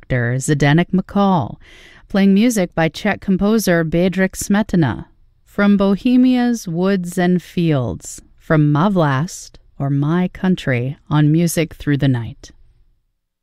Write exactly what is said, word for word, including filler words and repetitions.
conductor Zdenek McCall, playing music by Czech composer Bedřich Smetana. From Bohemia's Woods and Fields, from Má vlast, or My Country, on Music Through the Night.